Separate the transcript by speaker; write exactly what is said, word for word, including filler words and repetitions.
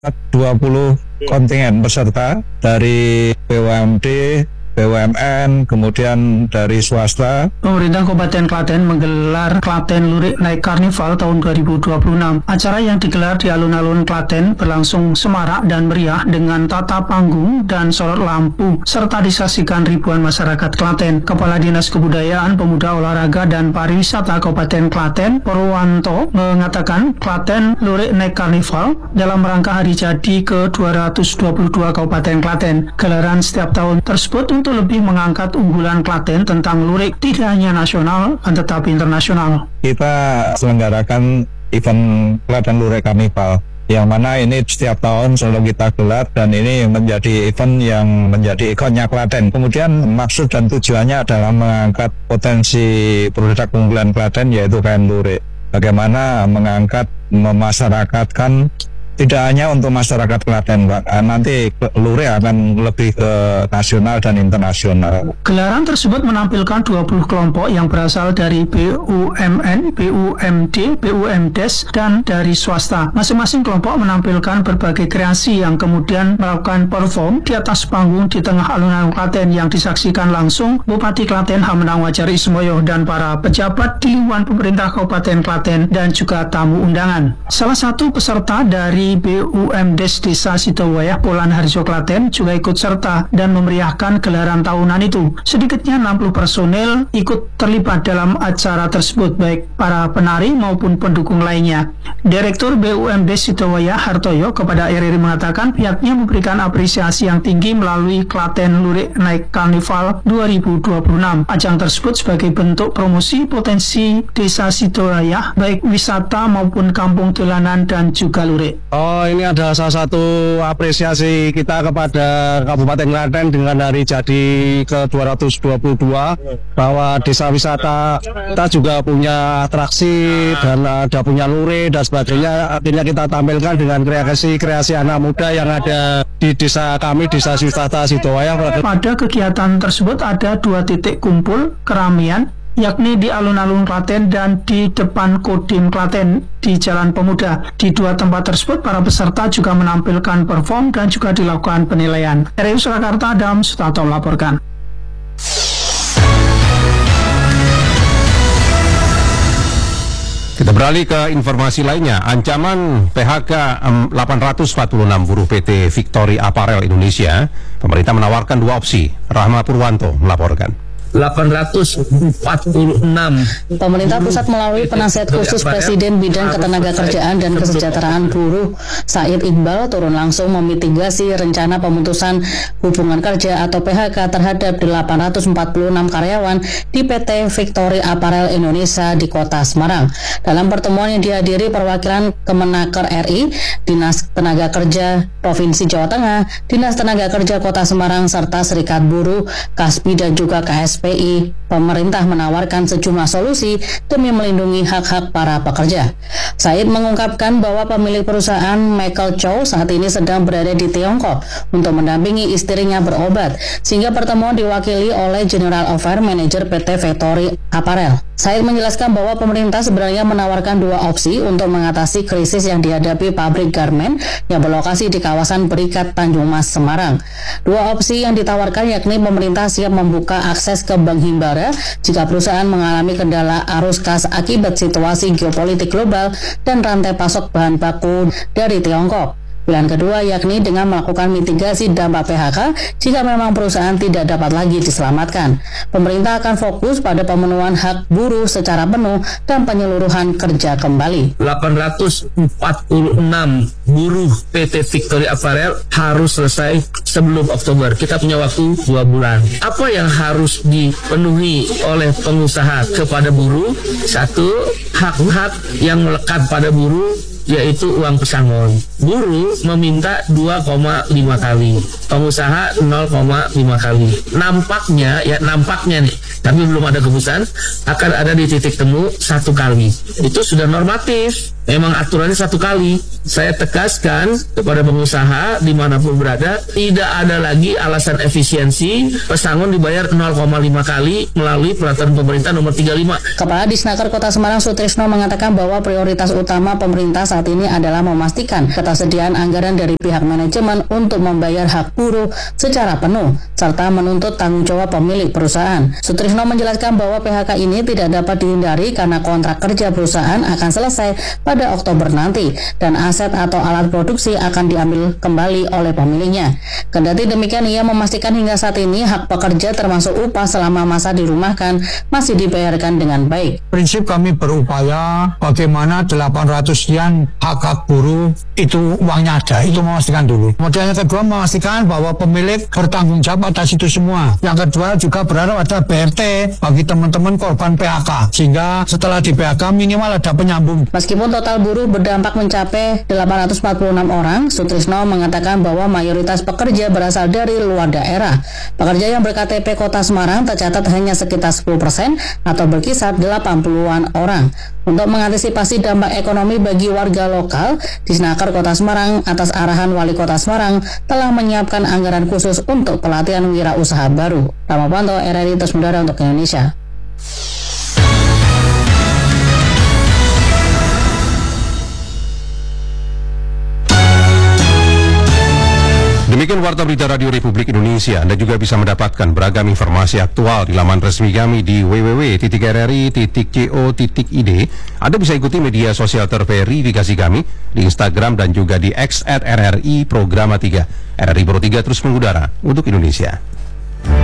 Speaker 1: dua puluh kontingen peserta dari B U M D, B U M N, kemudian dari swasta.
Speaker 2: Pemerintah Kabupaten Klaten menggelar Klaten Lurik Naik Karnival tahun dua ribu dua puluh enam. Acara yang digelar di alun-alun Klaten berlangsung semarak dan meriah dengan tata panggung dan sorot lampu serta disaksikan ribuan masyarakat Klaten. Kepala Dinas Kebudayaan, Pemuda, Olahraga dan Pariwisata Kabupaten Klaten, Purwanto, mengatakan Klaten Lurik Naik Karnival dalam rangka hari jadi ke dua ratus dua puluh dua Kabupaten Klaten. Gelaran setiap tahun tersebut untuk lebih mengangkat unggulan Klaten tentang lurik tidak hanya nasional tetapi internasional.
Speaker 1: Kita selenggarakan event Klaten Lurik Karnival yang mana ini setiap tahun selalu kita gelar dan ini menjadi event yang menjadi ikonnya Klaten. Kemudian maksud dan tujuannya adalah mengangkat potensi produk unggulan Klaten yaitu kain lurik. Bagaimana mengangkat, memasyarakatkan tidak hanya untuk masyarakat Klaten, Pak. Nanti lurik akan lebih ke nasional dan internasional.
Speaker 2: Gelaran tersebut menampilkan dua puluh kelompok yang berasal dari B U M N, B U M D, B U M D E S, dan dari swasta. Masing-masing kelompok menampilkan berbagai kreasi yang kemudian melakukan perform di atas panggung di tengah alun-alun Klaten yang disaksikan langsung Bupati Klaten Hamendang Wajar Ismoyo dan para pejabat di lingkungan pemerintah Kabupaten Klaten dan juga tamu undangan. Salah satu peserta dari B U M D E S Desa Sidowayah Polan Harjo Klaten juga ikut serta dan memeriahkan gelaran tahunan itu. Sedikitnya enam puluh personel ikut terlibat dalam acara tersebut, baik para penari maupun pendukung lainnya. Direktur B U M D E S Sidowayah Hartoyo kepada R R I mengatakan pihaknya memberikan apresiasi yang tinggi melalui Klaten Lurik Naik Karnival dua ribu dua puluh enam. Ajang tersebut sebagai bentuk promosi potensi Desa Sidowayah baik wisata maupun kampung dolanan dan juga lurik.
Speaker 3: Oh, ini adalah salah satu apresiasi kita kepada Kabupaten Klaten dengan hari jadi ke dua ratus dua puluh dua bahwa desa wisata kita juga punya atraksi dan ada punya lurik dan sebagainya. Akhirnya kita tampilkan dengan kreasi-kreasi anak muda yang ada di desa kami, Desa Wisata Sidowayah.
Speaker 2: Pada kegiatan tersebut ada dua titik kumpul keramaian, yakni di alun-alun Klaten dan di depan Kodim Klaten di Jalan Pemuda. Di dua tempat tersebut para peserta juga menampilkan perform dan juga dilakukan penilaian. R R I Surakarta, Adam Sutanto melaporkan.
Speaker 4: Kita beralih ke informasi lainnya. Ancaman P H K delapan ratus empat puluh enam buruh P T Victory Apparel Indonesia. Pemerintah menawarkan dua opsi. Rahma Purwanto melaporkan.
Speaker 5: delapan ratus empat puluh enam.
Speaker 6: Pemerintah pusat melalui penasihat khusus Presiden bidang ketenagakerjaan dan kesejahteraan buruh Said Iqbal turun langsung memitigasi rencana pemutusan hubungan kerja atau P H K terhadap delapan ratus empat puluh enam karyawan di P T Victory Apparel Indonesia di Kota Semarang. Dalam pertemuan yang dihadiri perwakilan Kemenaker R I, Dinas Tenaga Kerja Provinsi Jawa Tengah, Dinas Tenaga Kerja Kota Semarang serta Serikat Buruh, Kasbi dan juga K S P I, pemerintah menawarkan sejumlah solusi demi melindungi hak-hak para pekerja. Said mengungkapkan bahwa pemilik perusahaan Michael Chow saat ini sedang berada di Tiongkok untuk mendampingi istrinya berobat, sehingga pertemuan diwakili oleh General Affair Manager P T Victory Apparel. Said menjelaskan bahwa pemerintah sebenarnya menawarkan dua opsi untuk mengatasi krisis yang dihadapi pabrik garmen yang berlokasi di kawasan Berikat Tanjung Mas, Semarang. Dua opsi yang ditawarkan yakni pemerintah siap membuka akses ke bank himbara jika perusahaan mengalami kendala arus kas akibat situasi geopolitik global dan rantai pasok bahan baku dari Tiongkok. Pilihan kedua yakni dengan melakukan mitigasi dampak P H K jika memang perusahaan tidak dapat lagi diselamatkan. Pemerintah akan fokus pada pemenuhan hak buruh secara penuh dan penyeluruhan kerja kembali.
Speaker 5: delapan ratus empat puluh enam buruh P T Victory Apparel harus selesai sebelum Oktober. Kita punya waktu dua bulan. Apa yang harus dipenuhi oleh pengusaha kepada buruh? Satu, hak-hak yang melekat pada buruh yaitu uang pesangon. Buruh meminta dua koma lima kali, pengusaha nol koma lima kali. Nampaknya, ya nampaknya nih, tapi belum ada keputusan, akan ada di titik temu satu kali. Itu sudah normatif. Memang aturannya satu kali. Saya tegaskan kepada pengusaha dimanapun berada, tidak ada lagi alasan efisiensi pesangon dibayar nol koma lima kali melalui peraturan pemerintah nomor tiga puluh lima.
Speaker 6: Kepala Disnaker Kota Semarang Sutrisno mengatakan bahwa prioritas utama pemerintah saat ini adalah memastikan ketersediaan anggaran dari pihak manajemen untuk membayar hak buruh secara penuh, serta menuntut tanggung jawab pemilik perusahaan. Sutrisno menjelaskan bahwa P H K ini tidak dapat dihindari karena kontrak kerja perusahaan akan selesai pada Oktober nanti dan aset atau alat produksi akan diambil kembali oleh pemiliknya. Kendati demikian, ia memastikan hingga saat ini hak pekerja termasuk upah selama masa dirumahkan masih dibayarkan dengan baik.
Speaker 7: Prinsip kami berupaya bagaimana delapan ratus sekian hak-hak buruh itu uangnya ada, itu memastikan dulu. Kemudian yang kedua memastikan bahwa pemilik bertanggung jawab atas itu semua. Yang kedua juga berharap ada B R T bagi teman-teman korban P H K, sehingga setelah di P H K minimal ada penyambung.
Speaker 6: Meskipun total buruh berdampak mencapai delapan ratus empat puluh enam orang, Sutrisno mengatakan bahwa mayoritas pekerja berasal dari luar daerah. Pekerja yang ber K T P Kota Semarang tercatat hanya sekitar sepuluh persen atau berkisar delapan puluhan orang. Untuk mengantisipasi dampak ekonomi bagi warga lokal, Disnaker Kota Semarang atas arahan Wali Kota Semarang telah menyiapkan anggaran khusus untuk pelatihan wirausaha baru. Ramapanto, R R I Terus Mudara untuk Indonesia.
Speaker 4: Demikian Warta Berita Radio Republik Indonesia. Anda juga bisa mendapatkan beragam informasi aktual di laman resmi kami di w w w titik r r i titik co titik i d. Anda bisa ikuti media sosial terverifikasi kami di Instagram dan juga di X at R R I Programa tiga. R R I Pro tiga terus mengudara untuk Indonesia.